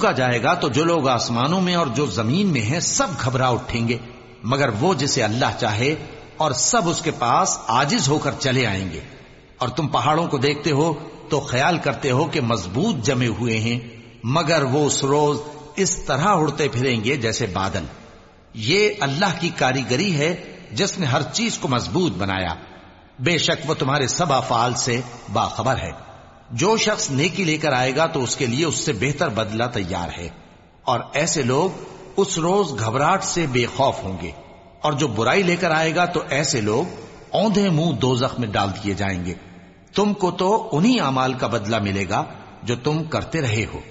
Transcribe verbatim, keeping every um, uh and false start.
फूंका जाएगा तो जो लोग आसमानों में और जो जमीन में हैं सब घबरा उठेंगे, मगर वो जिसे अल्लाह चाहे, और सब उसके पास आजिज होकर चले आएंगे। और तुम पहाड़ों को देखते हो तो ख्याल करते हो कि मजबूत जमे हुए हैं, मगर वो उस रोज इस तरह उड़ते फिरेंगे जैसे बादल। ये अल्लाह की कारीगरी है जिसने हर चीज को मजबूत बनाया। बेशक वो तुम्हारे सब अफआल से बाखबर है। जो शख्स नेकी लेकर आएगा तो उसके लिए उससे बेहतर बदला तैयार है, और ऐसे लोग उस रोज घबराहट से बेखौफ होंगे। और जो बुराई लेकर आएगा तो ऐसे लोग औंधे मुंह दोजख में डाल दिए जाएंगे। तुमको तो उन्हीं अमाल का बदला मिलेगा जो तुम करते रहे हो।